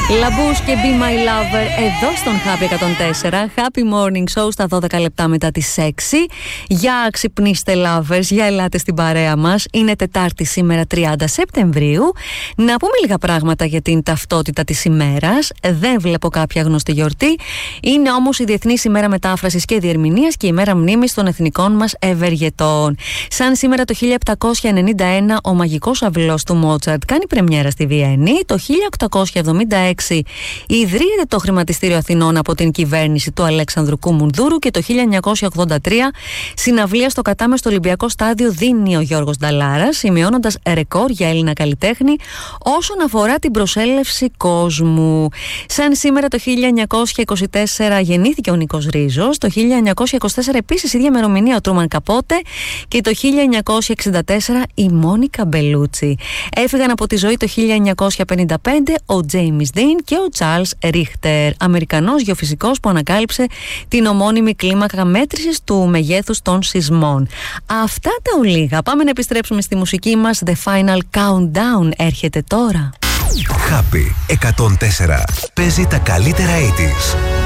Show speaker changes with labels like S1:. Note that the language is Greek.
S1: Λαμπούς και Be My Lover εδώ στον Happy 104. Happy Morning Show στα 12 λεπτά μετά τις 6. Για ξυπνήστε lovers, για ελάτε στην παρέα μας. Είναι Τετάρτη σήμερα 30 Σεπτεμβρίου. Να πούμε λίγα πράγματα για την ταυτότητα της ημέρας. Δεν βλέπω κάποια γνωστή γιορτή. Είναι όμως η Διεθνής ημέρα μετάφρασης και διερμηνίας και η ημέρα μνήμης των εθνικών μας ευεργετών. Σαν σήμερα το 1791 ο μαγικός αυλός του Μότσαρτ κάνει πρεμιέρα στη Βιέννη. Το 1876 ιδρύεται το Χρηματιστήριο Αθηνών από την κυβέρνηση του Αλέξανδρου Κουμουνδούρου και το 1983 συναυλία στο κατάμεστο Ολυμπιακό Στάδιο δίνει ο Γιώργος Νταλάρας, σημειώνοντας ρεκόρ για Έλληνα καλλιτέχνη όσον αφορά την προσέλευση κόσμου. Σαν σήμερα το 1924 γεννήθηκε ο Νίκος Ρίζος, το 1924 επίσης ίδια ημερομηνία ο Τρούμαν Καπότε και το 1964 η Μόνικα Μπελούτσι. Έφυγαν από τη ζωή το 1955 ο Τζέιμις Ντίν και ο Τσάρλς Ρίχτερ, Αμερικανός γεωφυσικός που ανακάλυψε την ομώνυμη κλίμακα μέτρησης του μεγέθους των σεισμών. Αυτά τα ολίγα. Πάμε να επιστρέψουμε στη μουσική μας. The Final Countdown έρχεται τώρα.
S2: Happy 104. Παίζει τα καλύτερα 80's.